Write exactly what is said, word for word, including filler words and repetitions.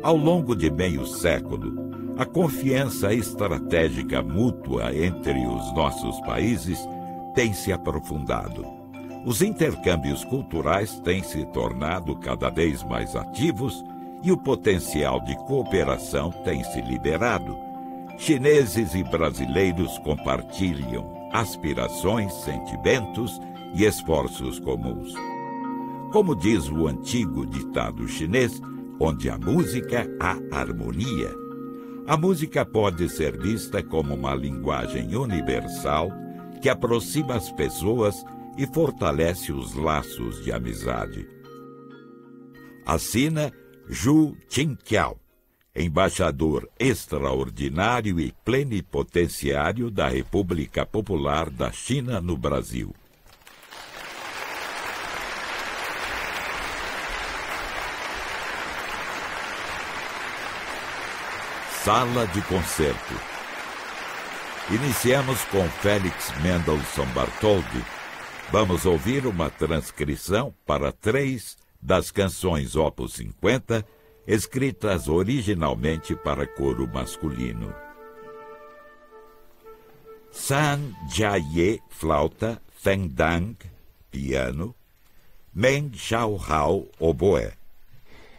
Ao longo de meio século, a confiança estratégica mútua entre os nossos países tem se aprofundado. Os intercâmbios culturais têm se tornado cada vez mais ativos e o potencial de cooperação tem se liberado. Chineses e brasileiros compartilham aspirações, sentimentos e esforços comuns. Como diz o antigo ditado chinês, onde a música há harmonia. A música pode ser vista como uma linguagem universal que aproxima as pessoas e fortalece os laços de amizade. Assina Zhu Qingqiao, embaixador extraordinário e plenipotenciário da República Popular da China no Brasil. Sala de concerto. Iniciamos com Félix Mendelssohn Bartholdy. Vamos ouvir uma transcrição para três das canções Opus cinquenta, escritas originalmente para coro masculino. San Jia-ye, flauta, Feng Dang, piano, Meng Xiaohao, oboé.